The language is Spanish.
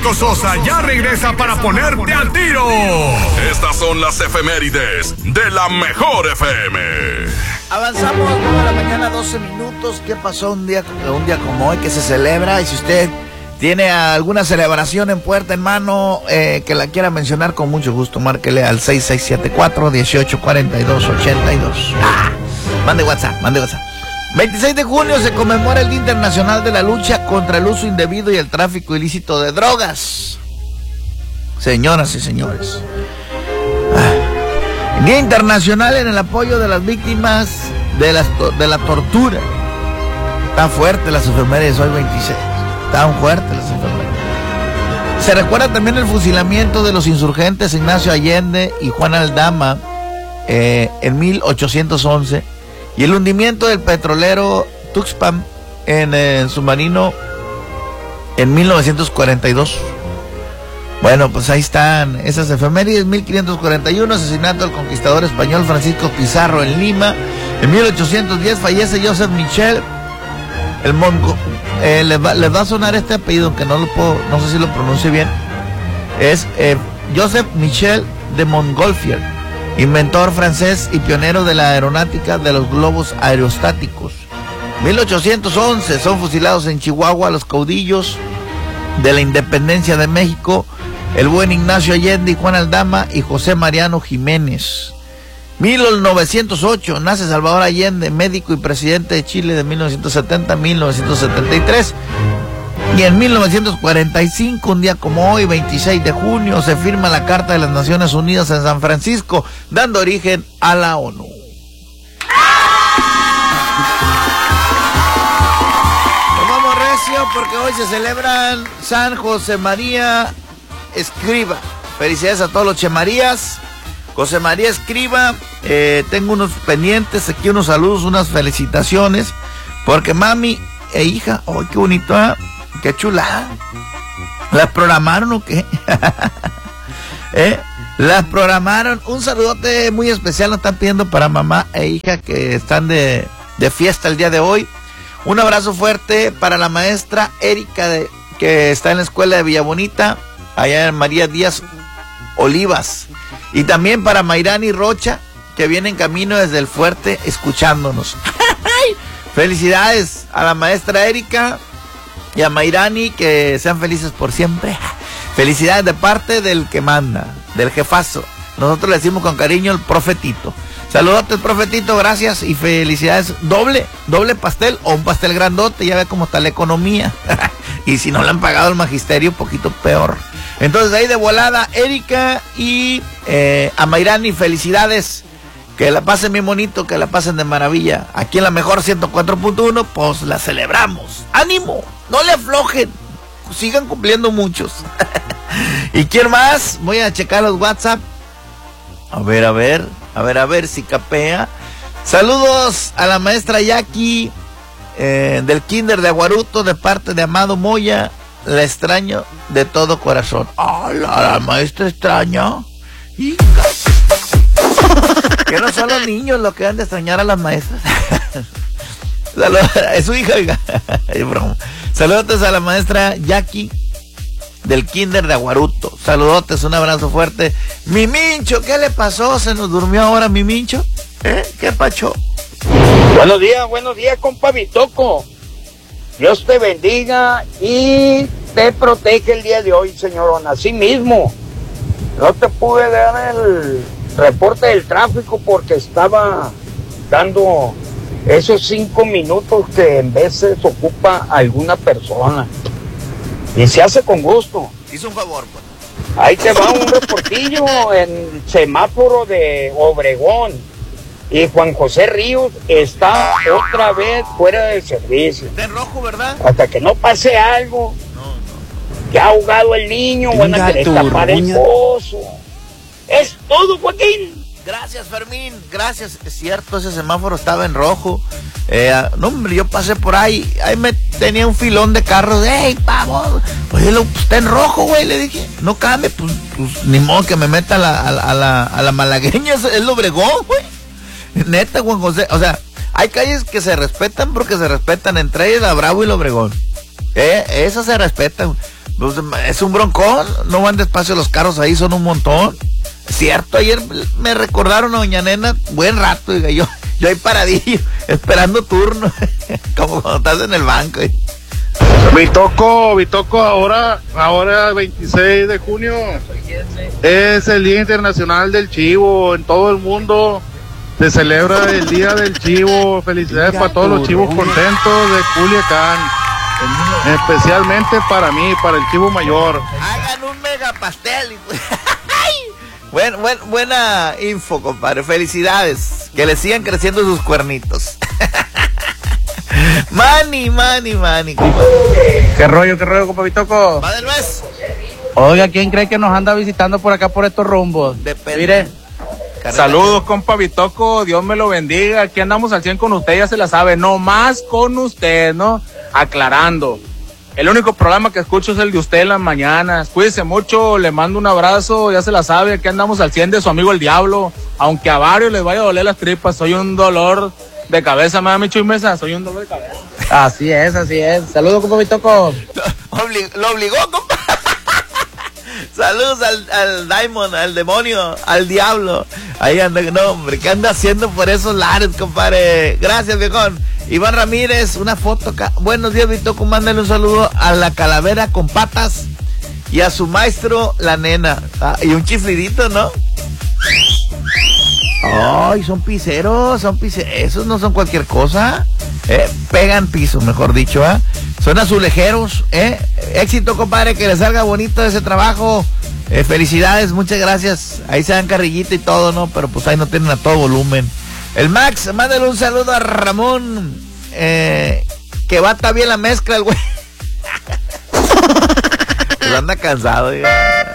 Choco Sosa ya regresa para ponerte al tiro. Estas son las efemérides de la Mejor FM. Avanzamos, 9 de la mañana, 12 minutos. ¿Qué pasó un día como hoy que se celebra? Y si usted tiene alguna celebración en puerta, en mano, que la quiera mencionar, con mucho gusto, márquele al 6674-184282. Mande WhatsApp. 26 de junio se conmemora el Día Internacional de la Lucha contra el Uso Indebido y el Tráfico Ilícito de Drogas. Señoras y señores. Día Internacional en el apoyo de las víctimas de la tortura. Tan fuertes las efemérides hoy 26. Tan fuertes las efemérides. Se recuerda también el fusilamiento de los insurgentes Ignacio Allende y Juan Aldama en 1811. Y el hundimiento del petrolero Tuxpan en el submarino en 1942. Bueno, pues ahí están esas efemérides. 1541, asesinato del conquistador español Francisco Pizarro en Lima. En 1810 fallece Joseph Michel. Les va a sonar este apellido, aunque no sé si lo pronuncie bien. Es Joseph Michel de Montgolfier, inventor francés y pionero de la aeronáutica de los globos aerostáticos. 1811 son fusilados en Chihuahua los caudillos de la independencia de México, el buen Ignacio Allende y Juan Aldama y José Mariano Jiménez. 1908 nace Salvador Allende, médico y presidente de Chile de 1970 a 1973. Y en 1945, un día como hoy, 26 de junio, se firma la Carta de las Naciones Unidas en San Francisco, dando origen a la ONU. Nos vamos recio porque hoy se celebran San José María Escriba. Felicidades a todos los Chemarías. José María Escriba, tengo unos pendientes, aquí unos saludos, unas felicitaciones, porque mami e hija, ¡ay, qué bonito! ¡Qué chula! ¿Las programaron o qué? Las programaron. Un saludote muy especial nos están pidiendo para mamá e hija que están de fiesta el día de hoy. Un abrazo fuerte para la maestra Erika, que está en la escuela de Villabonita, allá en María Díaz Olivas. Y también para Mayrani Rocha, que viene en camino desde el fuerte escuchándonos. Felicidades a la maestra Erika y a Mayrani, que sean felices por siempre. Felicidades de parte del que manda, del jefazo. Nosotros le decimos con cariño el profetito. Saludotes, profetito, gracias y felicidades. Doble pastel o un pastel grandote, ya ve cómo está la economía. Y si no le han pagado el magisterio, un poquito peor. Entonces ahí de volada, Erika y a Mayrani, felicidades. Que la pasen bien bonito, que la pasen de maravilla. Aquí en la mejor 104.1, pues la celebramos. ¡Ánimo! No le aflojen. Sigan cumpliendo muchos. ¿Y quién más? Voy a checar los WhatsApp. A ver si capea. Saludos a la maestra Jackie del Kinder de Aguaruto, de parte de Amado Moya. La extraño de todo corazón. La maestra extraña. Hija. Que no son los niños los que han de extrañar a las maestras. Es su hija, oiga. Saludos a la maestra Jackie del Kinder de Aguaruto. Saludotes, un abrazo fuerte. Mi Mincho, ¿qué le pasó? ¿Se nos durmió ahora mi Mincho? ¿Qué pacho? Buenos días, compa Bitoco. Dios te bendiga y te protege el día de hoy, señorón. Así mismo, no te pude dar el reporte del tráfico porque estaba dando esos 5 minutos que en veces ocupa alguna persona. Y se hace con gusto. Hizo un favor, pues. Ahí te va un reportillo en el semáforo de Obregón. Y Juan José Ríos está otra vez fuera de servicio. Está en rojo, ¿verdad? Hasta que no pase algo. No. Ya ha ahogado el niño, van a querer tapar el pozo. Es todo, Joaquín. Gracias, Fermín, gracias. Es cierto, ese semáforo estaba en rojo. No, hombre, yo pasé por ahí me tenía un filón de carros. ¡Ey, pavo! Pues está en rojo, güey, le dije. No cambie, pues ni modo que me meta a la malagueña, es el Obregón, güey. Neta, Juan José, o sea, hay calles que se respetan porque se respetan, entre ellas la Bravo y el Obregón. Esas se respetan. Pues, es un broncón, no van despacio los carros ahí, son un montón. Cierto, ayer me recordaron a doña Nena, buen rato, diga, yo ahí paradillo, esperando turno, como cuando estás en el banco. Bitoco, ahora 26 de junio es el Día Internacional del Chivo. En todo el mundo se celebra el Día del Chivo. Felicidades para todos los chivos contentos de Culiacán, especialmente para mí, para el chivo mayor. Hagan un mega pastel. Buena info, compadre. Felicidades. Que le sigan creciendo sus cuernitos. Mani, compadre. ¿Qué rollo, compa Bitoco? Va de nuez. Oiga, ¿quién cree que nos anda visitando por acá por estos rumbos? Depende. Mire, saludos, compa Bitoco, Dios me lo bendiga. Aquí andamos al 100 con usted, ya se la sabe, no más con usted, ¿no? Aclarando. El único programa que escucho es el de usted en las mañanas. Cuídese mucho, le mando un abrazo, ya se la sabe, aquí andamos al 100 de su amigo el Diablo. Aunque a varios les vaya a doler las tripas, soy un dolor de cabeza, me da mi Chuy Mesa, soy un dolor de cabeza. Así es. Saludos, compa Bitoco. Lo obligó, compa. Saludos al Diamond, al demonio, al diablo. Ahí anda, no, hombre, ¿qué anda haciendo por esos lares, compadre? Gracias, viejón. Iván Ramírez, una foto acá. Buenos días, Bitoco, mándale un saludo a la calavera con patas y a su maestro, la nena. Y un chiflidito, ¿no? Ay, son piseros, esos no son cualquier cosa. Pegan piso, mejor dicho, son azulejeros, éxito, compadre, que les salga bonito ese trabajo. Felicidades, muchas gracias. Ahí se dan carrillita y todo, ¿no? Pero pues ahí no tienen a todo volumen. El Max, mándale un saludo a Ramón, que va bien la mezcla, el güey. Pues anda cansado,